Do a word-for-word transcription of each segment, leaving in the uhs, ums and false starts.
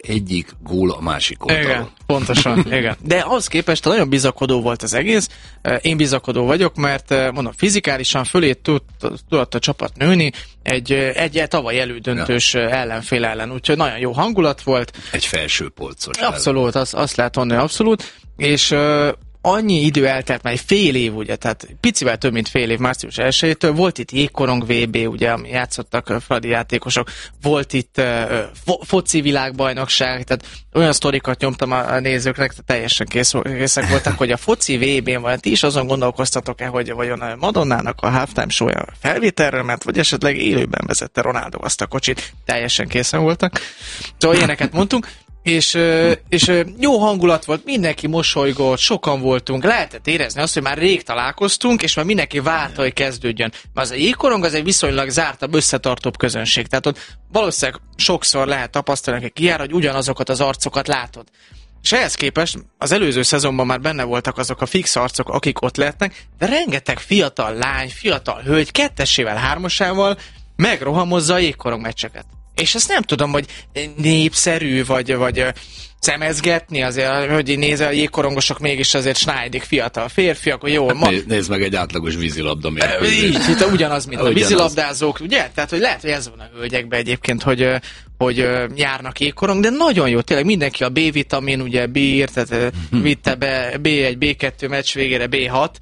egyik gól a másik oldalon. Igen, pontosan, igen. De ahhoz képest nagyon bizakodó volt az egész. Én bizakodó vagyok, mert mondom, fizikálisan fölé tud, tudott a csapat nőni egy, egy tavaly elődöntős ja. ellenfél ellen, úgyhogy nagyon jó hangulat volt. Egy felsőpolcos. Abszolút, azt, azt lehet mondani, abszolút. És annyi idő eltelt, már egy fél év, ugye, tehát picivel több, mint fél év, március elsejétől, volt itt jégkorong vé bé, ugye, ami játszottak fradi játékosok, volt itt uh, fo- foci világbajnokság, tehát olyan sztorikat nyomtam a nézőknek, teljesen kész, készek voltak, hogy a foci vé bén van, ti is azon gondolkoztatok-e, hogy vajon a Madonnának a halftime show-ja felvételről ment, vagy esetleg élőben vezette Ronaldo azt a kocsit, teljesen készen voltak. Szóval ilyeneket mondtunk. És, és jó hangulat volt, mindenki mosolygott, sokan voltunk, lehetett érezni azt, hogy már rég találkoztunk, és már mindenki várta, hogy kezdődjön. Mert az a jégkorong az egy viszonylag zártabb, összetartóbb közönség. Tehát ott valószínűleg sokszor lehet tapasztalni, hogy kijár, hogy ugyanazokat az arcokat látod. És ehhez képest az előző szezonban már benne voltak azok a fix arcok, akik ott lehetnek, de rengeteg fiatal lány, fiatal hölgy, kettesével, hármasával megrohamozza a jégkorong meccseket. És ezt nem tudom, hogy népszerű, vagy, vagy szemezgetni azért, hogy nézze, a jégkorongosok mégis azért snájdik fiatal férfiak, hogy jó. Hát ma... Nézd meg egy átlagos vízilabda mérkőzést. Így, itt ugyanaz, mint ugyanaz. A vízilabdázók, ugye? Tehát, hogy lehet, hogy ez van a hölgyekben egyébként, hogy, hogy járnak jégkorong, de nagyon jó, tényleg mindenki a B-vitamin, ugye bír, tehát vitte be bé egy, bé kettő meccs végére bé hat,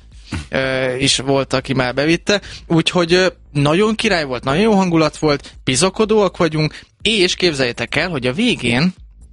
is volt, aki már bevitte, úgyhogy nagyon király volt, nagyon jó hangulat volt, bizakodóak vagyunk, és képzeljétek el, hogy a végén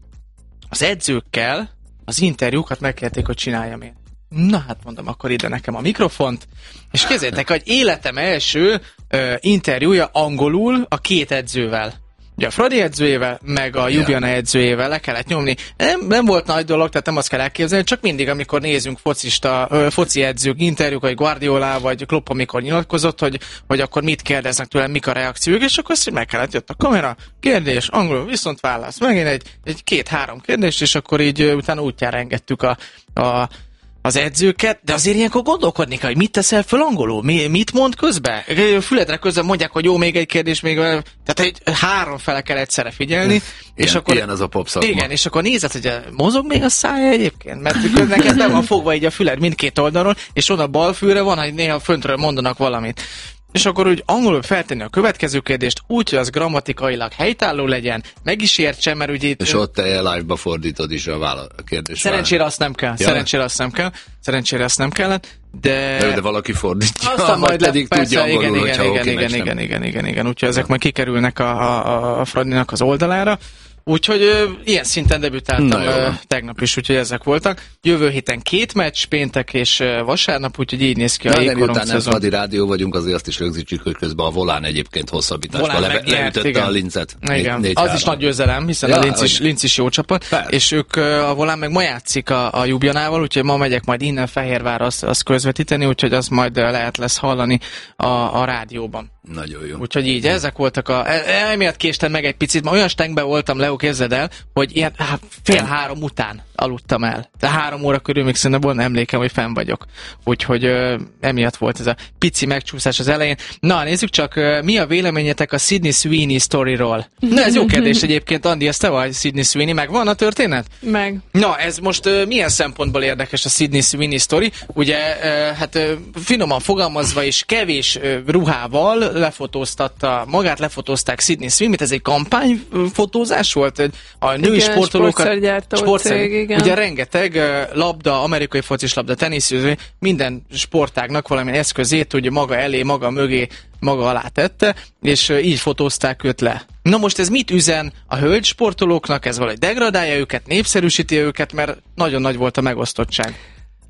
az edzőkkel az interjúkat megkérték, hogy csináljam én. Na hát mondom, akkor ide nekem a mikrofont, és képzeljétek, hogy életem első uh, interjúja angolul a két edzővel. Ugye a Fradi edzőjével, meg a Ljubljana edzőjével le kellett nyomni. Nem, nem volt nagy dolog, tehát nem azt kell elképzelni, csak mindig, amikor nézünk focista, ö, foci edzők interjúk, vagy Guardiola, vagy Klopp, amikor nyilatkozott, hogy, hogy akkor mit kérdeznek tőlem, mik a reakciók, és akkor azt meg kellett, jött a kamera, kérdés, angolul, viszont válasz. Megint egy, egy két-három kérdést, és akkor így utána útjára engedtük a, a az edzőket, de azért ilyenkor gondolkodni kell, hogy mit teszel föl angolul, mi, mit mond közben? Füledre közben mondják, hogy jó, még egy kérdés, még tehát egy három fele kell egyszerre figyelni. Ilyen, és akkor, ilyen az a pop szakma. Igen, és akkor nézed, hogy mozog még a szája egyébként, mert neked be van fogva így a füled mindkét oldalról, és oda bal fülre van, hogy néha föntről mondanak valamit. És akkor úgy angolul feltenni a következő kérdést, úgy, hogy az grammatikailag helytálló legyen, meg is értsen, mert ugye itt... És ott te live-ba fordítod is a, vála- a kérdést. Szerencsére azt nem kell, ja. szerencsére azt nem kell, szerencsére azt nem kellett, de... De, de valaki fordítja, aztán majd pedig persze, tudja angolul, igen, hogyha igen, oké, igen, igen, igen, igen, igen, igen, úgyhogy ezek majd kikerülnek a, a, a Fradinak az oldalára. Úgyhogy ö, ilyen szinten debütáltam ö, tegnap is, úgyhogy ezek voltak. Jövő héten két meccs, péntek és ö, vasárnap, úgyhogy így néz ki a jégkorong szezon. Nem Fradi rádió vagyunk, azért azt is rögzítsük, hogy közben a Volán egyébként hosszabbításban le, leütötte igen. a Linzet. Igen, négy, az is nagy győzelem, hiszen ja, a Linz is, Linz is jó csapat, Fel. és ők a Volán meg ma játszik a, a Ljubljanával, úgyhogy ma megyek majd innen Fehérvárra azt, azt közvetíteni, úgyhogy az majd lehet lesz hallani a, a rádióban. Nagyon jó. Úgyhogy így, ezek voltak a... Emiatt késtem meg egy picit, ma olyan stengben voltam, Leo, képzeld el, hogy ilyen hát, fél három után aludtam el. De három óra körül még szerintem volna emlékem, hogy fenn vagyok. Úgyhogy ö, emiatt volt ez a pici megcsúszás az elején. Na, nézzük csak, ö, mi a véleményetek a Sydney Sweeney sztoriról? Na, ez jó kérdés egyébként, Andi, ez te vagy, Sydney Sweeney, meg van a történet? Meg. Na, ez most ö, milyen szempontból érdekes a Sydney Sweeney sztori? Ugye, ö, hát ö, finoman fogalmazva is kevés ö, ruhával lefotóztatta, magát lefotózták Sydney Sweeney-t, ez egy kampányfotózás volt? A női igen, sportolókat... Sportszer, igen. Ugye rengeteg uh, labda, amerikai focislabda, teniszező, minden sportágnak valamilyen eszközét ugye maga elé, maga mögé, maga alá tette, és uh, így fotózták őt le. Na most ez mit üzen a hölgy sportolóknak? Ez valahogy degradálja őket, népszerűsíti őket, mert nagyon nagy volt a megosztottság.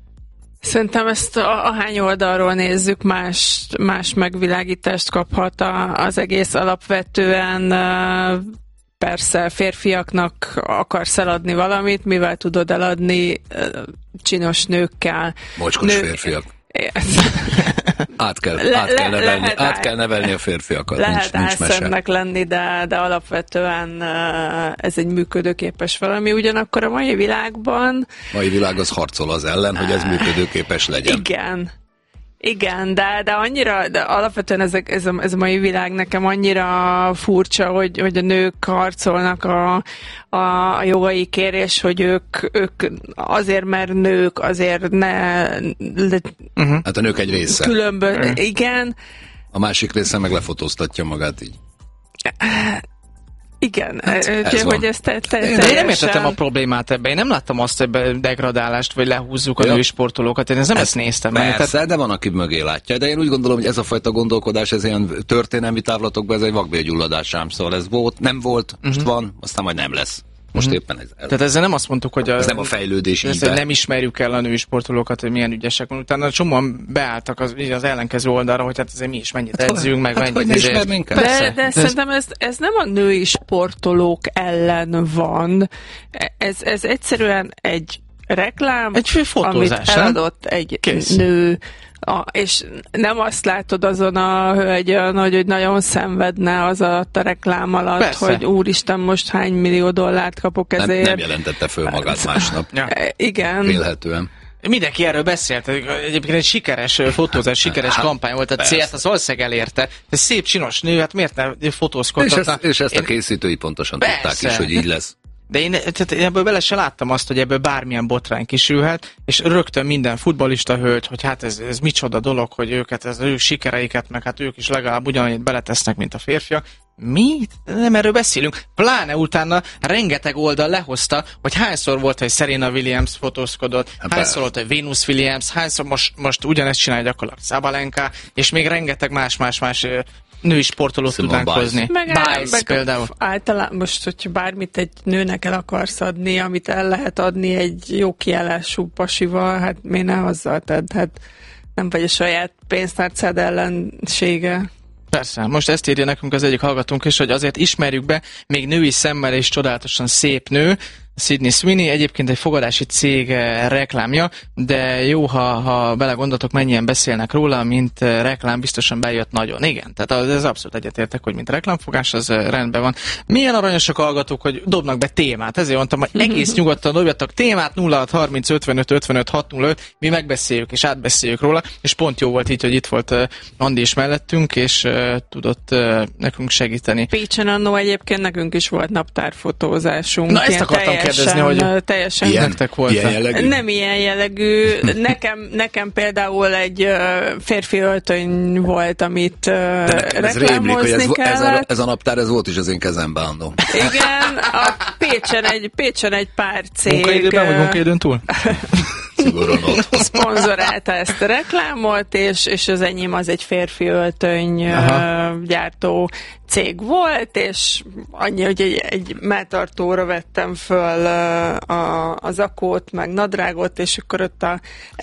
Szerintem ezt ahány oldalról nézzük, más, más megvilágítást kaphat a, az egész alapvetően. Uh, Persze, férfiaknak akarsz eladni valamit, mivel tudod eladni csinos nőkkel. Mocskos Nő... férfiak. át, kell, le, át, kell nevelni, lehet, át kell nevelni a férfiakat. Lehet nincs, nincs álszentnek lenni, de, de alapvetően ez egy működőképes valami. Ugyanakkor a mai világban... A mai világ az harcol az ellen, hogy ez működőképes legyen. Igen. Igen, de, de annyira, de alapvetően ez, ez, a, ez a mai világ nekem annyira furcsa, hogy, hogy a nők harcolnak a, a jogaikért, és hogy ők, ők azért, mert nők, azért ne... Le, uh-huh. Hát a nők egy része. Különböző, uh-huh. igen. A másik része meg lefotóztatja magát így. Igen, hát ez hogy ezt te, te, teljesen... De én nem értettem a problémát ebben. Én nem láttam azt ebben degradálást, vagy lehúzzuk a ja. női sportolókat. Én ezt nem ezt, ezt néztem. Persze, tehát... de van, aki mögé látja. De én úgy gondolom, hogy ez a fajta gondolkodás, ez ilyen történelmi távlatokban, ez egy vakbélgyulladás ám. Szóval ez volt, nem volt, most uh-huh. van, aztán majd nem lesz. Most uh-huh. éppen ez. Tehát ezzel nem azt mondtuk, hogy a, ez nem a fejlődés íve. Nem ismerjük el a női sportolókat, hogy milyen ügyesek van. Utána csomóan beálltak az, az ellenkező oldalra, hogy hát azért mi is mennyit hát, edzünk, meg hát, mennyit ismernénk el. De, de, de szerintem ez, ez nem a női sportolók ellen van. Ez, ez egyszerűen egy reklám, egy fotózás, amit eladott egy Kész. nő. A, és nem azt látod azon a hölgyön, hogy, hogy nagyon szenvedne az alatt a reklám alatt, Persze. hogy úristen, most hány millió dollárt kapok ezért. Nem, nem jelentette föl magát másnap. Ja. Igen. Vélhetően. Mindenki erről beszélt, egyébként egy sikeres fotózás, sikeres hát, kampány volt, a célt az valószínűleg elérte. Ez szép, csinos nő, hát miért ne fotózkodtatna? És ezt, és ezt Én... a készítői pontosan Persze. tudták is, hogy így lesz. De én, tehát én ebből bele se láttam azt, hogy ebből bármilyen botrány kisülhet, és rögtön minden futballista hölgy, hogy hát ez, ez micsoda dolog, hogy őket, ez ő sikereiket, meg hát ők is legalább ugyanannyit beletesznek, mint a férfiak. Mi? Nem erről beszélünk. Pláne utána rengeteg oldal lehozta, hogy hányszor volt, hogy Serena Williams fotózkodott, hát hányszor volt, hogy Venus Williams, hányszor most, most ugyanezt csinálja gyakorlatilag Sabalenka, és még rengeteg más-más-más női sportolót tudnánk hozni. Meg, Bice, meg például. Általán most, hogyha bármit egy nőnek el akarsz adni, amit el lehet adni egy jó kiállású pasival, hát miért ne azzal tedd? Hát nem vagy a saját pénztárcád ellensége. Persze, most ezt írja nekünk az egyik hallgatónk is, hogy azért ismerjük be, még női szemmel és csodálatosan szép nő, Sydney Sweeney, egyébként egy fogadási cég reklámja, de jó, ha, ha belegondoltok, mennyien beszélnek róla, mint reklám, biztosan bejött nagyon. Igen, tehát ez abszolút egyetértek, hogy mint reklámfogás, az rendben van. Milyen aranyosak hallgatók, hogy dobnak be témát, ezért mondtam, hogy egész nyugodtan dobjatok témát, nulla hat harminc ötvenöt ötvenöt hat nulla öt, mi megbeszéljük és átbeszéljük róla, és pont jó volt így, hogy itt volt Andi is mellettünk, és uh, tudott uh, nekünk segíteni. Pécsen annó egyébként nekünk is volt naptárfotózásunk. Na ezt akartam kérdezni, hogy teljesen ilyen, nektek volt. Ilyen jellegű? Nem ilyen jellegű. Nekem, nekem például egy uh, férfi öltöny volt, amit uh, reklámozni ez, kellett. Ez a, ez a naptár, ez volt is az én kezemben annó. Igen, a Pécsen egy, Pécsen egy pár cég. Munkaidőben, vagy munkaidőn túl? Szigorúan ott. Szponzorálta ezt a reklámot, és, és az enyém az egy férfi öltöny uh, gyártó cég volt, és annyi, hogy egy, egy melltartóra vettem föl uh, a, a zakót, meg nadrágot, és akkor ott a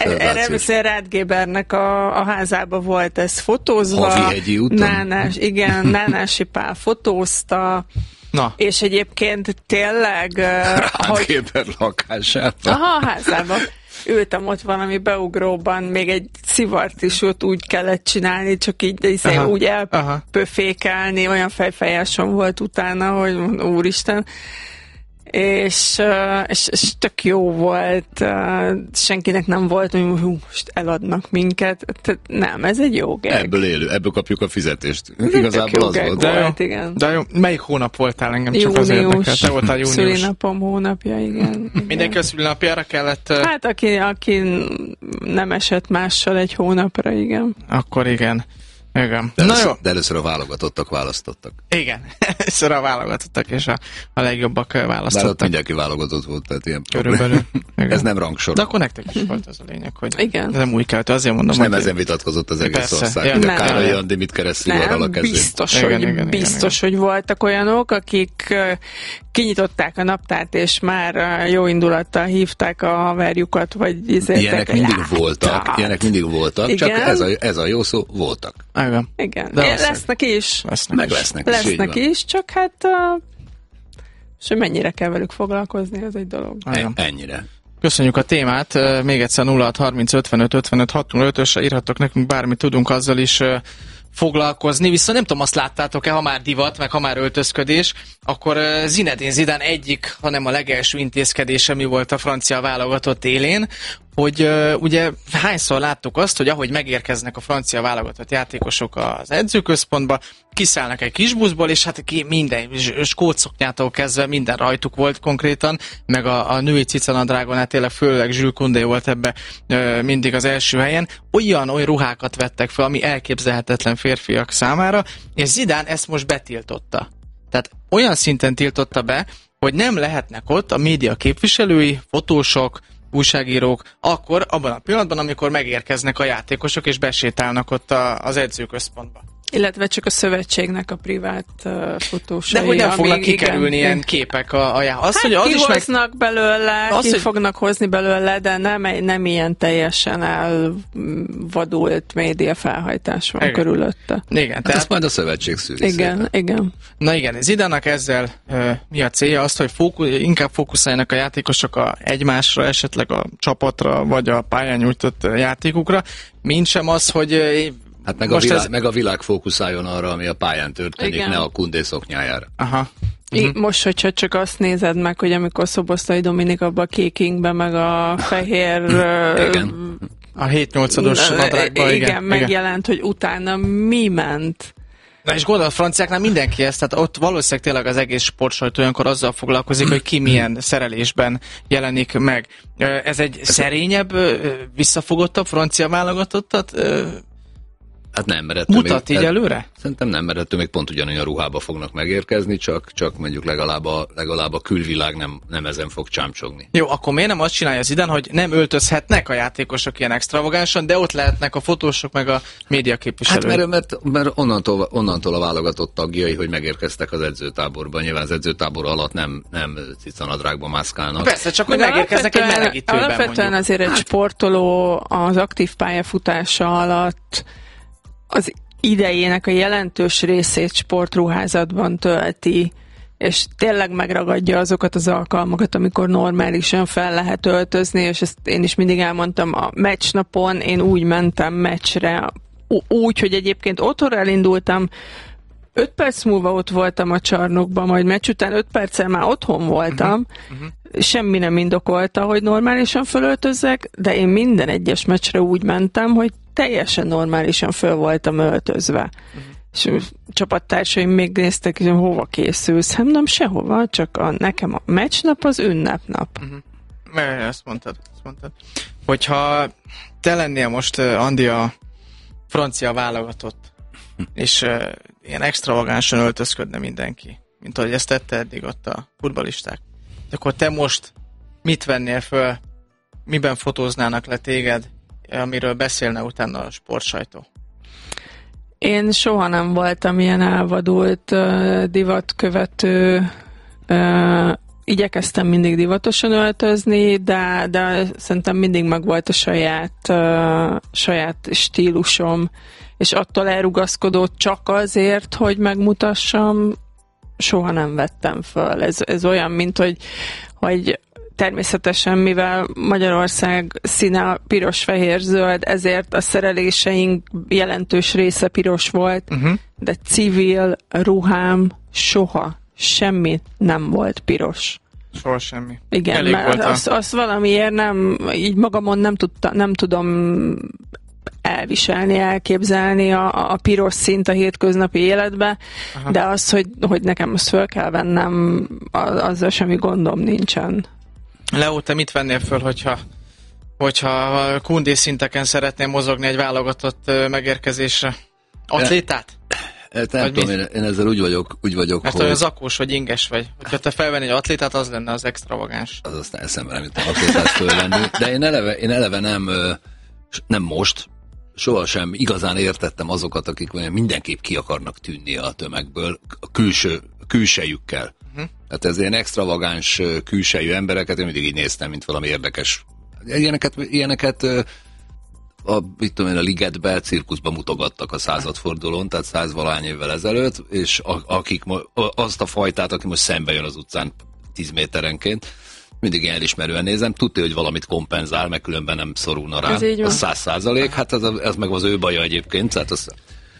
erre Rád Gébernek a, a házába volt ez fotózva. Havihegyi úton? Nánás, igen, Nánási Pál fotózta. Na. És egyébként tényleg... Uh, Rád Géber lakásában. Aha, a házában. Ültem ott valami beugróban, még egy szivart is ott úgy kellett csinálni, csak így izé, úgy elpöfékelni, olyan fejfejásom volt utána, hogy úristen. És, és, és tök jó volt, senkinek nem volt, hogy hú, most eladnak minket. Tehát nem, ez egy jó geg. Ebből élő, ebből kapjuk a fizetést. Igazából az volt. De jó, volt, igen. De jó, melyik hónap voltál engem? Csak június, az érdekel. Te voltál június. Szülinapom hónapja, igen. igen. Mindenki a szülinapjára kellett? Hát aki, aki nem esett mással egy hónapra, igen. Akkor igen. Igen. De, először, de először a válogatottak választottak. Igen, először a válogatottak, és a, a legjobbak választottak. Bár ott mindenki válogatott volt, tehát ilyen körülbelül. Ez nem rangsor. De akkor nektek is volt az a lényeg, hogy igen. Ez nem új kellett, azért mondom. És nem ezen vitatkozott az egész persze. Ország, hogy a Károly Andi mit keres szivarral a kezén. Biztos, igen, hogy, igen, biztos igen, hogy voltak olyanok, akik kinyitották a naptárt, és már jó indulattal hívták a haverjukat, vagy izéltek. Ilyenek mindig láttak. voltak, ilyenek mindig voltak, igen. Csak ez a, ez a jó szó, voltak. Igen. Igen. Lesznek is. Lesznek Meg lesznek, lesznek is. is, csak hát uh, és hogy mennyire kell velük foglalkozni, ez egy dolog. E- ennyire. Köszönjük a témát, még egyszer nulla hat harminc ötvenöt ötvenöt hat nulla ötösre írhattok nekünk bármit tudunk azzal is foglalkozni, viszont nem tudom, azt láttátok-e, ha már divat, meg ha már öltözködés, akkor Zinedine Zidane egyik, hanem a legelső intézkedése mi volt a francia válogatott élén, hogy uh, ugye hányszor láttuk azt, hogy ahogy megérkeznek a francia válogatott játékosok az edzőközpontba, kiszállnak egy kis buszból, és hát ki minden, skótszoknyától kezdve minden rajtuk volt konkrétan, meg a, a női cicanadrágon, hát tényleg főleg Jules Koundé volt ebbe uh, mindig az első helyen, olyan olyan ruhákat vettek fel, ami elképzelhetetlen férfiak számára, és Zidane ezt most betiltotta. Tehát olyan szinten tiltotta be, hogy nem lehetnek ott a média képviselői, fotósok, újságírók, akkor abban a pillanatban, amikor megérkeznek a játékosok, és besétálnak ott a, az edzőközpontba. Illetve csak a szövetségnek a privát uh, fotósai. De hogy nem fognak kikerülni ilyen képek a, a já... Az, hát hogy az kihoznak meg... belőle, az, ki hogy... fognak hozni belőle, de nem, nem ilyen teljesen elvadult média felhajtás van igen. körülötte. Igen. Hát tehát... ezt majd a szövetség szűri. Igen, szépen. igen. Na igen, Zidának ezzel uh, mi a célja? Azt, hogy fókusz, inkább fókuszáljanak a játékosok a egymásra, esetleg a csapatra, vagy a pályán nyújtott játékukra, mint sem az, hogy uh, hát meg a, világ, ez... meg a világ fókuszáljon arra, ami a pályán történik, igen. ne a Koundé szoknyájára. Aha. Uh-huh. Most, hogyha csak azt nézed meg, hogy amikor Szoboszlai Dominik abba a kékingben, meg a fehér... igen. A hét-nyolcados nadrágban, igen. Igen, megjelent, igen. hogy utána mi ment. Na és gondolod, a franciáknál mindenki ezt, tehát ott valószínűleg tényleg az egész sportsajtó olyankor azzal foglalkozik, hogy ki milyen szerelésben jelenik meg. Ez egy szerényebb, visszafogottabb francia válogatottat hát nem, mert mutat még, így előre? Szerintem nem, mert ettől még pont ugyanolyan ruhába fognak megérkezni, csak, csak mondjuk legalább a, legalább a külvilág nem, nem ezen fog csámcsogni. Jó, akkor miért nem azt csinálja Zidane, hogy nem öltözhetnek a játékosok ilyen extravagánsan, de ott lehetnek a fotósok meg a média képviselők? Hát mert, mert, mert onnantól, onnantól a válogatott tagjai, hogy megérkeztek az edzőtáborban. Nyilván az edzőtábor alatt nem, nem cicanadrágban mászkálnak. Persze, csak hogy megérkeznek egy melegítőben. Alapvetően mondjuk. Azért egy hát... sportoló az aktív pályafutása alatt az idejének a jelentős részét sportruházatban tölti, és tényleg megragadja azokat az alkalmakat, amikor normálisan fel lehet öltözni, és ezt én is mindig elmondtam, a meccsnapon én úgy mentem meccsre, úgy, hogy egyébként otthonra elindultam, öt perc múlva ott voltam a csarnokban, majd meccs után öt perccel már otthon voltam, uh-huh. semmi nem indokolta, hogy normálisan fölöltözzek, de én minden egyes meccsre úgy mentem, hogy teljesen normálisan föl voltam öltözve. Uh-huh. És a csapattársaim még néztek, hogy hova készülsz? Hát nem sehova, csak a, nekem a meccsnap az ünnepnap. Uh-huh. Ezt mondtad, ezt mondtad. Hogyha te lennél most, Andi, a francia válogatott, és uh, ilyen extravagánsan öltözködne mindenki, mint ahogy ezt tette eddig ott a futballisták, akkor te most mit vennél föl, miben fotóznának le téged, amiről beszélne utána a sportsajtó? Én soha nem voltam ilyen elvadult uh, divatkövető, uh, igyekeztem mindig divatosan öltözni, de, de szerintem mindig megvolt a saját, uh, saját stílusom, és attól elrugaszkodott csak azért, hogy megmutassam, soha nem vettem föl. Ez, ez olyan, mint hogy, hogy természetesen, mivel Magyarország színe piros-fehér-zöld, ezért a szereléseink jelentős része piros volt, uh-huh. de civil ruhám soha semmi nem volt piros. Soha semmi. Igen, elég mert azt, azt valamiért nem, így magamon nem, tudta, nem tudom elviselni, elképzelni a, a piros szint a hétköznapi életbe, aha. de az, hogy, hogy nekem azt föl kell vennem, az, azzal semmi gondom nincsen. Leó, te mit vennél föl, hogyha, hogyha Koundé szinteken szeretnél mozogni egy válogatott megérkezésre? Atlétát? Hát nem tudom, én, én ezzel úgy vagyok, úgy vagyok, mert hogy... olyan zakós vagy inges vagy. Hogyha te felvenni egy atlétát, az lenne az extravagáns. Az aztán eszembe nem jutott atlétát fölvenni. De én eleve, én eleve nem, nem most, sohasem igazán értettem azokat, akik mindenképp ki akarnak tűnni a tömegből a külső, külsejükkel. Uh-huh. Hát ez ilyen extravagáns külsejű embereket én mindig így néztem, mint valami érdekes. Ilyeneket, ilyeneket a, mit tudom én, a ligetbe, cirkuszba mutogattak a századfordulón, tehát százvalány évvel ezelőtt, és a, akik azt a fajtát, aki most szembe jön az utcán tíz méterenként, mindig elismerően nézem, tudja, hogy valamit kompenzál, meg különben nem szorulna rá. Az száz százalék, hát ez, ez meg az ő baja egyébként, tehát az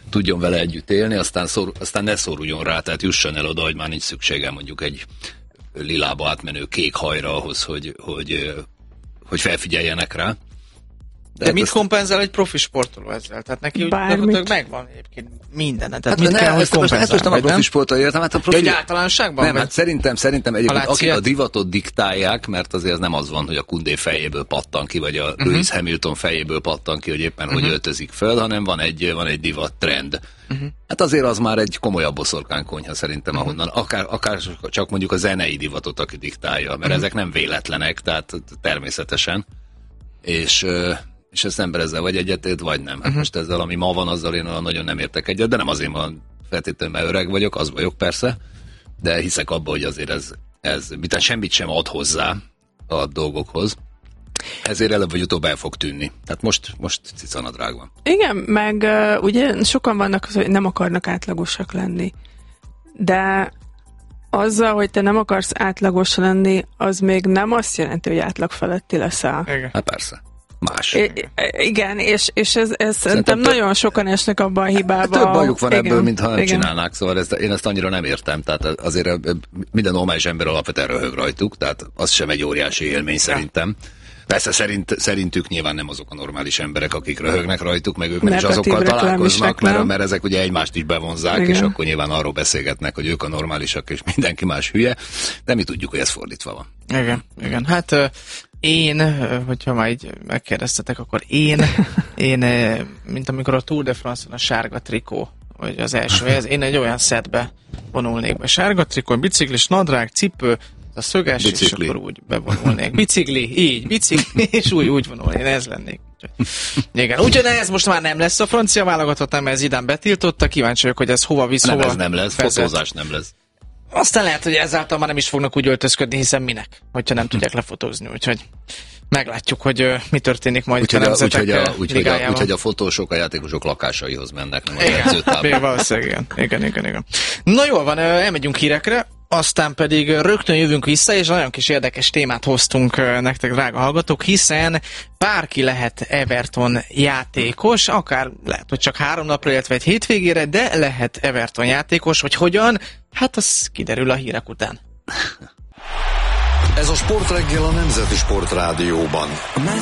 tudjon vele együtt élni, aztán, szor, aztán ne szoruljon rá, tehát jusson el oda, hogy már nincs szüksége mondjuk egy lilába átmenő kék hajra ahhoz, hogy, hogy, hogy felfigyeljenek rá. De, De mit kompenzál egy profi sportoló ezzel? Tehát neki úgy gyakorlatilag megvan egyébként minden. Tehát hát mit ne, kell, hogy kompenzál? Ezt most nem a profi sportoló értem, hát a profi... Ja, általánosságban? Nem, hát szerintem, szerintem egyébként akik a divatot diktálják, mert azért az nem az van, hogy a Kundé fejéből pattan ki, vagy a uh-huh. Lewis Hamilton fejéből pattan ki, hogy éppen uh-huh. hogy öltözik föl, hanem van egy, van egy divat trend. Uh-huh. Hát azért az már egy komolyabb boszorkánykonyha szerintem, uh-huh. ahonnan akár, akár csak mondjuk a zenei divatot, aki diktálja, mert uh-huh. ezek nem véletlenek, tehát természetesen. És... és ezt ember ezzel vagy egyetért, vagy nem. Hát uh-huh. most ezzel, ami ma van, azzal én nagyon nem értek egyet, de nem azért van feltétlenül, mert öreg vagyok, az vagyok persze, de hiszek abba, hogy azért ez, ez mitán semmit sem ad hozzá a dolgokhoz, ezért előbb vagy utóbb el fog tűnni. Tehát most, most cicanadrág van. Igen, meg uh, ugye sokan vannak, hogy nem akarnak átlagosak lenni, de azzal, hogy te nem akarsz átlagos lenni, az még nem azt jelenti, hogy átlag feletti leszel. Igen. Hát persze. Más. I- igen, és, és ez, ez szerintem több, nagyon sokan esnek abban a hibába. Több bajuk van igen, ebből, mintha nem igen. csinálnák, szóval ezt, én ezt annyira nem értem, tehát azért minden normális ember alapvetően röhög rajtuk, tehát az sem egy óriási élmény szerintem. Persze szerint, szerintük nyilván nem azok a normális emberek, akik röhögnek rajtuk, meg ők nem is azokkal találkoznak, mert, mert ezek ugye egymást is bevonzák, igen. és akkor nyilván arról beszélgetnek, hogy ők a normálisak, és mindenki más hülye, de mi tudjuk, hogy ez fordítva van. Igen, igen. Hát én, hogyha már így megkérdeztetek, akkor én, én, mint amikor a Tour de France-on a sárga trikó, vagy az első ez, én egy olyan szetbe vonulnék be. Sárga trikó, biciklis, nadrág, cipő, a szöges, bicikli. És akkor úgy bevonulnék. Bicikli, így, bicikli, és úgy, úgy vonulnék, én ez lennék. Igen, úgyhogy ez most már nem lesz a francia válogatott, nem, ez idán betiltotta, kíváncsi vagyok, hogy ez hova visz, nem, hova ez nem lesz, vezet. Fotózás nem lesz. Aztán lehet, hogy ezáltal már nem is fognak úgy öltözködni, hiszen minek, hogyha nem tudják lefotózni, úgyhogy meglátjuk, hogy uh, mi történik majd úgy, a nemzetek Úgyhogy a, úgy, a, úgy, a fotósok a játékosok lakásaihoz mennek, nem az edzőtábor. Valószínűleg, igen. igen, igen, igen. Na jól van, elmegyünk hírekre, aztán pedig rögtön jövünk vissza, és nagyon kis érdekes témát hoztunk nektek, drága hallgatók, hiszen bárki lehet Everton játékos, akár lehet, hogy csak három napra, illetve egy hétvégére, de lehet Everton játékos, hogy hogyan, hát az kiderül a hírek után. Ez a Sportreggel a Nemzeti Sportrádióban.